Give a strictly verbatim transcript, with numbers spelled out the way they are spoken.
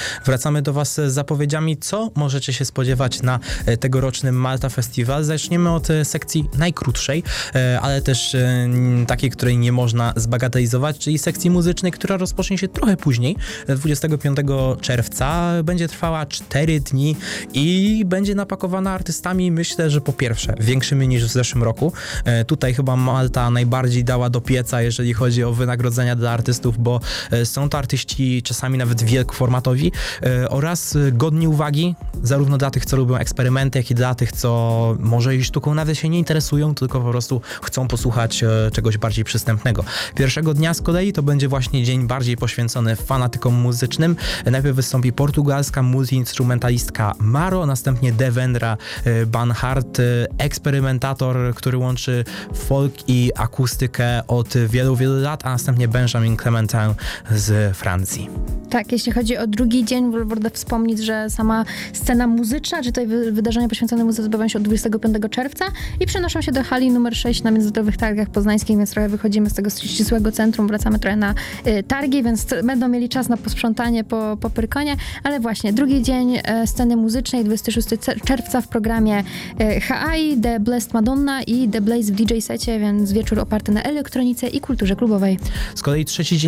Wracamy do was z zapowiedziami, co możecie się spodziewać na tegorocznym Malta Festival. Zaczniemy od sekcji najkrótszej, ale też takiej, której nie można zbagatelizować, czyli sekcji muzycznej, która rozpocznie się trochę później, dwudziestego piątego czerwca. Będzie trwała cztery dni i będzie napakowana artystami, myślę, że po pierwsze większymi niż w zeszłym roku. Tutaj chyba Malta najbardziej dała do pieca, jeżeli chodzi o wynagrodzenia dla artystów, bo są to artyści czasami nawet wielkoformatowi oraz godni uwagi, zarówno dla tych, co lubią eksperymenty, jak i dla tych, co może i sztuką nawet się nie interesują, tylko po prostu chcą posłuchać czegoś bardziej przystępnego. Pierwszego dnia z kolei to będzie właśnie dzień bardziej poświęcony fanatykom muzycznym. Najpierw wystąpi portugalska multiinstrumentalistka Maro, następnie Devendra Banhart, eksperymentator, który łączy folk i akustykę od wielu, wielu lat, a następnie Benjamin Clementin z Francji. Tak, jeśli chodzi o drugi dzień, wolę wspomnieć, że sama scena muzyczna, czy tutaj wydarzenia poświęcone muzyce odbywają się od dwudziestego piątego czerwca i przenoszą się do hali numer sześć na Międzynarodowych Targach Poznańskich, więc trochę wychodzimy z tego ścisłego centrum, wracamy trochę na y, targi, więc t- będą mieli czas na posprzątanie po, po Pyrkonie, ale właśnie drugi dzień y, sceny muzycznej, dwudziestego szóstego czerwca w programie y, H I, The Blessed Madonna i The Blaze w D J secie, więc wieczór oparty na elektronice i kulturze klubowej. Z kolei trzeci dzień